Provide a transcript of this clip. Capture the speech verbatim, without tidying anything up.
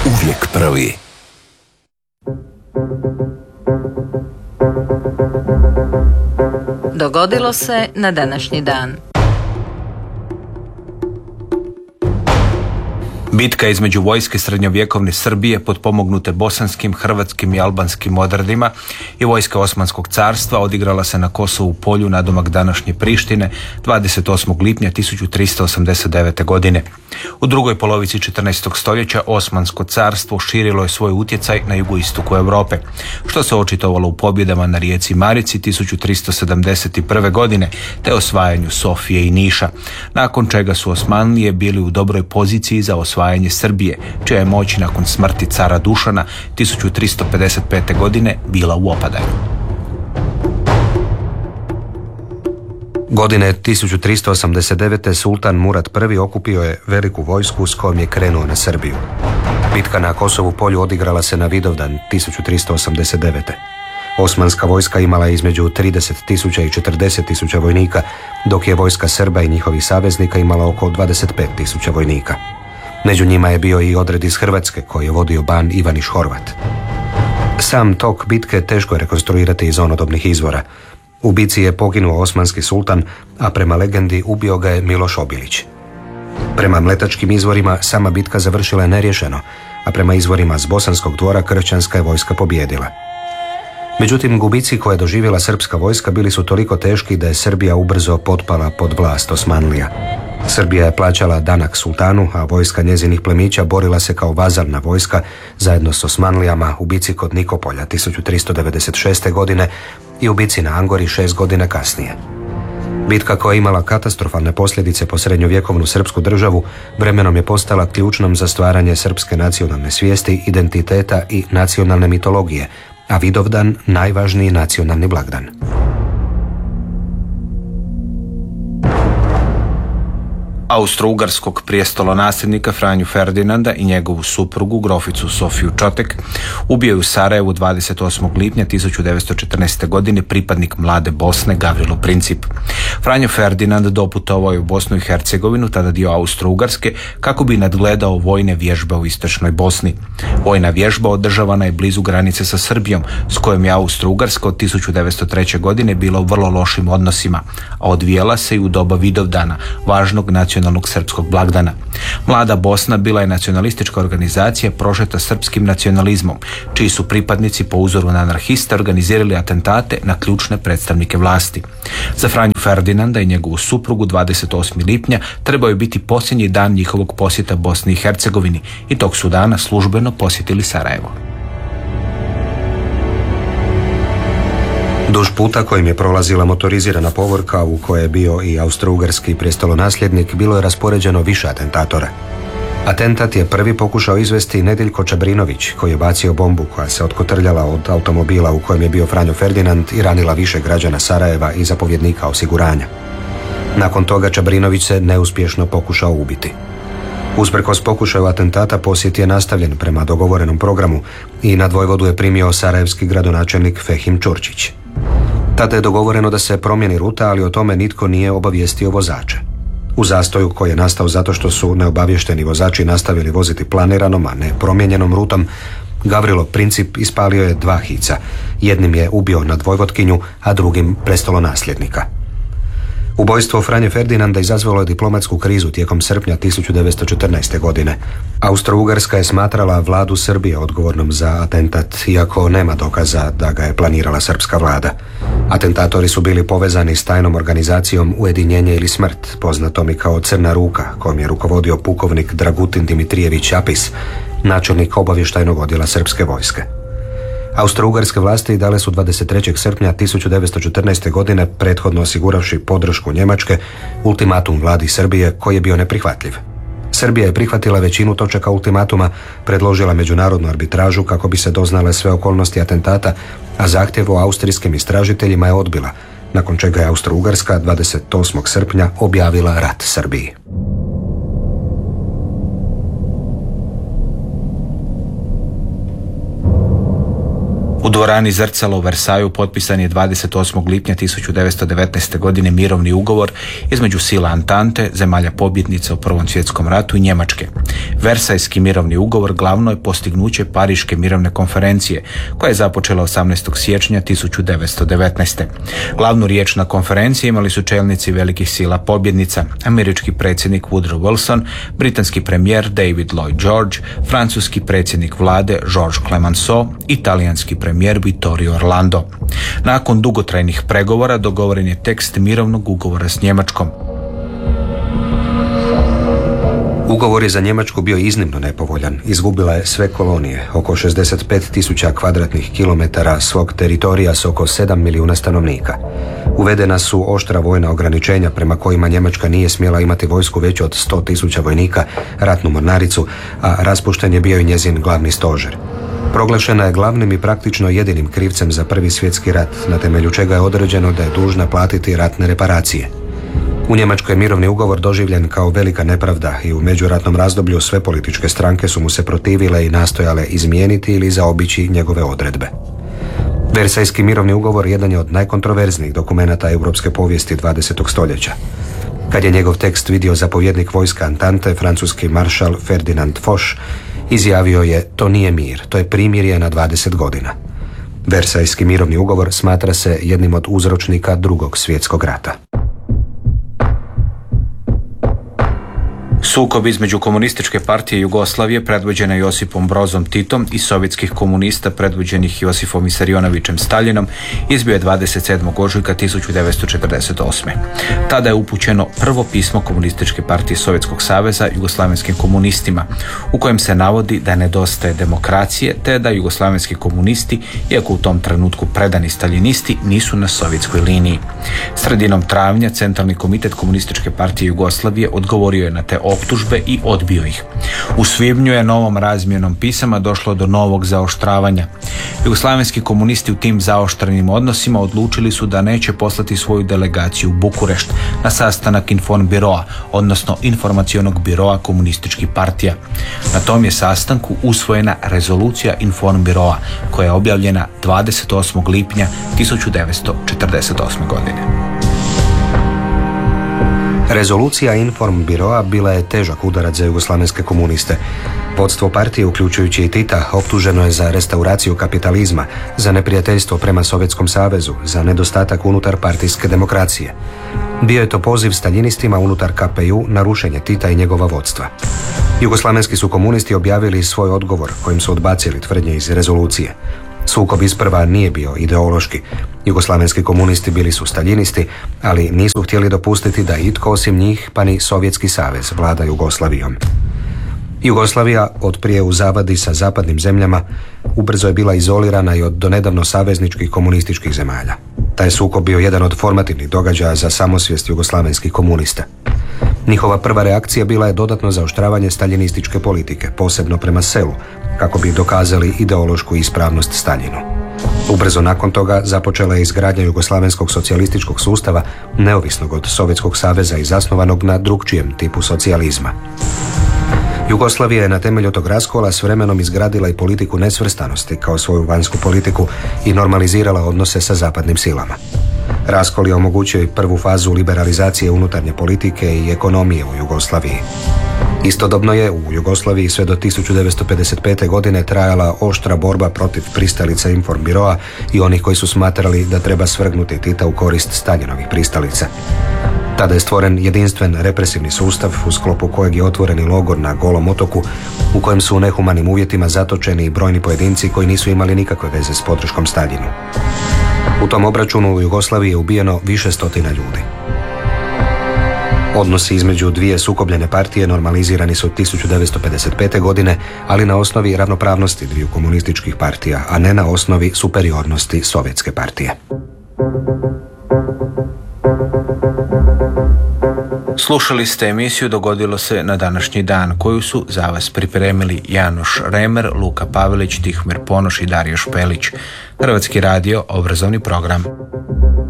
Uvijek prvi. Dogodilo se na današnji dan. Bitka između vojske srednjovjekovne Srbije potpomognute bosanskim, hrvatskim i albanskim odredima i vojske Osmanskog carstva odigrala se na Kosovu polju nadomak današnje Prištine dvadeset osmog lipnja tisuću tristo osamdeset devete. godine. U drugoj polovici četrnaestog stoljeća Osmansko carstvo širilo je svoj utjecaj na jugoistoku Europe, što se očitovalo u pobjedama na rijeci Marici tisuću tristo sedamdeset prve. godine te osvajanju Sofije i Niša, nakon čega su Osmanlije bili u dobroj poziciji za osvajanje Srbije, čija je moć nakon smrti cara Dušana tisuću tristo pedeset pete. godine bila u opadanju. Godine tisuću tristo osamdeset devete. sultan Murad I okupio je veliku vojsku s kojom je krenuo na Srbiju. Bitka na Kosovu polju odigrala se na Vidovdan tisuću tristo osamdeset devete. Osmanska vojska imala je između trideset tisuća i četrdeset tisuća vojnika, dok je vojska Srba i njihovih saveznika imala oko dvadeset pet tisuća vojnika. Među njima je bio i odred iz Hrvatske koji je vodio ban Ivaniš Horvat. Sam tok bitke teško je rekonstruirati iz onodobnih izvora. U bici je poginuo osmanski sultan, a prema legendi ubio ga je Miloš Obilić. Prema mletačkim izvorima sama bitka završila je neriješeno, a prema izvorima s bosanskog dvora kršćanska je vojska pobijedila. Međutim, gubici koje je doživjela srpska vojska bili su toliko teški da je Srbija ubrzo potpala pod vlast Osmanlija. Srbija je plaćala danak sultanu, a vojska njezinih plemića borila se kao vazalna vojska zajedno s Osmanlijama u bici kod Nikopolja tisuću tristo devedeset šeste. godine i u bici na Angori šest godina kasnije. Bitka koja je imala katastrofalne posljedice po srednjovjekovnu srpsku državu vremenom je postala ključnom za stvaranje srpske nacionalne svijesti, identiteta i nacionalne mitologije, a Vidovdan najvažniji nacionalni blagdan. Austro-ugarskog prijestolonasljednika Franju Ferdinanda i njegovu suprugu, groficu Sofiju Čotek, ubio je u Sarajevu dvadeset osmog lipnja tisuću devetsto četrnaeste. godine pripadnik mlade Bosne Gavrilo Princip. Franjo Ferdinand doputovao je u Bosnu i Hercegovinu, tada dio Austro-Ugarske, kako bi nadgledao vojne vježbe u istočnoj Bosni. Vojna vježba održavana je blizu granice sa Srbijom, s kojom je Austro-Ugarska od tisuću devetsto treće. godine bila u vrlo lošim odnosima, a odvijela se i u doba Vidovdana, važnog nacionalnog srpskog blagdana. Mlada Bosna bila je nacionalistička organizacija prožeta srpskim nacionalizmom, čiji su pripadnici po uzoru na anarhiste organizirali atentate na ključne predstavnike vlasti. Za Franju Ferdinanda i njegovu suprugu dvadeset osmog lipnja trebao je biti posljednji dan njihovog posjeta Bosni i Hercegovini i tog su dana službeno posjetili Sarajevo. Duž puta kojim je prolazila motorizirana povorka u kojoj je bio i austro-ugarski prijestolonasljednik bilo je raspoređeno više atentatora. Atentat je prvi pokušao izvesti Nedeljko Čabrinović, koji je bacio bombu koja se otkotrljala od automobila u kojem je bio Franjo Ferdinand i ranila više građana Sarajeva i zapovjednika osiguranja. Nakon toga Čabrinović se neuspješno pokušao ubiti. Usprkos pokušaju atentata posjet je nastavljen prema dogovorenom programu i nad vojvodu je primio sarajevski gradonačelnik Fehim Čurčić. Tada je dogovoreno da se promijeni ruta, ali o tome nitko nije obavijestio vozače. U zastoju koji je nastao zato što su neobavješteni vozači nastavili voziti planiranom, a ne promijenjenom rutom, Gavrilo Princip ispalio je dva hica. Jednim je ubio nadvojvotkinju, a drugim prestolonasljednika. Ubojstvo Franje Ferdinanda izazvalo je diplomatsku krizu tijekom srpnja tisuću devetsto četrnaeste. godine. Austro-Ugarska je smatrala vladu Srbije odgovornom za atentat, iako nema dokaza da ga je planirala srpska vlada. Atentatori su bili povezani s tajnom organizacijom Ujedinjenje ili smrt, poznatom i kao Crna ruka, kojom je rukovodio pukovnik Dragutin Dimitrijević Apis, načelnik obavještajnog odjela srpske vojske. Austro-ugarske vlasti dale su dvadeset trećeg srpnja tisuću devetsto četrnaeste. godine, prethodno osiguravši podršku Njemačke, ultimatum vladi Srbije koji je bio neprihvatljiv. Srbija je prihvatila većinu točaka ultimatuma, predložila međunarodnu arbitražu kako bi se doznale sve okolnosti atentata, a zahtjev o austrijskim istražiteljima je odbila, nakon čega je Austro-Ugarska dvadeset osmog srpnja objavila rat Srbiji. U dvorani Zrcalo u Versaju potpisan je dvadeset osmog lipnja tisuću devetsto devetnaeste. godine mirovni ugovor između sila Antante, zemalja pobjednica u Prvom svjetskom ratu i Njemačke. Versajski mirovni ugovor glavno je postignuće Pariške mirovne konferencije, koja je započela osamnaestog siječnja tisuću devetsto devetnaeste. Glavnu riječ na konferenciji imali su čelnici velikih sila pobjednica, američki predsjednik Woodrow Wilson, britanski premijer David Lloyd George, francuski predsjednik vlade Georges Clemenceau i talijanski premijer Vittorio Orlando. Nakon dugotrajnih pregovora dogovoren je tekst mirovnog ugovora s Njemačkom. Ugovor je za Njemačku bio iznimno nepovoljan. Izgubila je sve kolonije, oko šezdeset pet tisuća kvadratnih kilometara svog teritorija s oko sedam milijuna stanovnika. Uvedena su oštra vojna ograničenja prema kojima Njemačka nije smjela imati vojsku veću od sto tisuća vojnika, ratnu mornaricu, a raspušten je bio i njezin glavni stožer. Proglašena je glavnim i praktično jedinim krivcem za Prvi svjetski rat, na temelju čega je određeno da je dužna platiti ratne reparacije. U Njemačkoj je mirovni ugovor doživljen kao velika nepravda i u međuratnom razdoblju sve političke stranke su mu se protivile i nastojale izmijeniti ili zaobići njegove odredbe. Versajski mirovni ugovor jedan je od najkontroverznijih dokumenata europske povijesti dvadesetog stoljeća. Kad je njegov tekst vidio zapovjednik vojska Antante, francuski maršal Ferdinand Foch, izjavio je: to nije mir, to je primirje na dvadeset godina. Versajski mirovni ugovor smatra se jednim od uzročnika Drugog svjetskog rata. Sukob između Komunističke partije Jugoslavije predvođene Josipom Brozom Titom i sovjetskih komunista predvođenih Josifom Visarionovićem Staljinom izbio je dvadeset sedmog ožujka tisuću devetsto četrdeset osme. Tada je upućeno prvo pismo Komunističke partije Sovjetskog saveza jugoslavenskim komunistima, u kojem se navodi da nedostaje demokracije te da jugoslavenski komunisti, iako u tom trenutku predani staljinisti, nisu na sovjetskoj liniji. Sredinom travnja Centralni komitet Komunističke partije Jugoslavije odgovorio je na te optužbe i odbio ih. U svibnju je novom razmjenom pisama došlo do novog zaoštravanja. Jugoslavenski komunisti u tim zaoštrenim odnosima odlučili su da neće poslati svoju delegaciju u Bukurešt na sastanak Informbiroa, odnosno informacionog biroa komunističkih partija. Na tom je sastanku usvojena rezolucija Informbiroa, koja je objavljena dvadeset osmog lipnja tisuću devetsto četrdeset osme. godine. Rezolucija Informbiroa bila je težak udarac za jugoslavenske komuniste. Vodstvo partije, uključujući i Tita, optuženo je za restauraciju kapitalizma, za neprijateljstvo prema Sovjetskom savezu, za nedostatak unutar partijske demokracije. Bio je to poziv staljinistima unutar K P U na rušenje Tita i njegova vodstva. Jugoslavenski su komunisti objavili svoj odgovor kojim su odbacili tvrdnje iz rezolucije. Sukob isprva nije bio ideološki. Jugoslavenski komunisti bili su staljinisti, ali nisu htjeli dopustiti da itko osim njih, pa ni Sovjetski savez, vlada Jugoslavijom. Jugoslavija, od prije u zavadi sa zapadnim zemljama, ubrzo je bila izolirana i od donedavno savezničkih komunističkih zemalja. Taj sukob bio jedan od formativnih događaja za samosvijest jugoslavenskih komunista. Njihova prva reakcija bila je dodatno zaoštravanje staljinističke politike, posebno prema selu, kako bi dokazali ideološku ispravnost Staljinu. Ubrzo nakon toga započela je izgradnja jugoslavenskog socijalističkog sustava, neovisnog od Sovjetskog saveza i zasnovanog na drukčijem tipu socijalizma. Jugoslavija je na temelju tog raskola s vremenom izgradila i politiku nesvrstanosti kao svoju vanjsku politiku i normalizirala odnose sa zapadnim silama. Raskol je omogućio i prvu fazu liberalizacije unutarnje politike i ekonomije u Jugoslaviji. Istodobno je u Jugoslaviji sve do tisuću devetsto pedeset pete. godine trajala oštra borba protiv pristalica Informbiroa i onih koji su smatrali da treba svrgnuti Tita u korist Staljinovih pristalica. Tada je stvoren jedinstven represivni sustav u sklopu kojeg je otvoreni logor na Golom otoku u kojem su u nehumanim uvjetima zatočeni brojni pojedinci koji nisu imali nikakve veze s podrškom Staljinu. U tom obračunu u Jugoslaviji je ubijeno više stotina ljudi. Odnosi između dvije sukobljene partije normalizirani su tisuću devetsto pedeset pete. godine, ali na osnovi ravnopravnosti dviju komunističkih partija, a ne na osnovi superiornosti Sovjetske partije. Slušali ste emisiju Dogodilo se na današnji dan, koju su za vas pripremili Janoš Remer, Luka Pavelić, Tihomir Ponoš i Dario Špelić. Hrvatski radio, obrazovni program.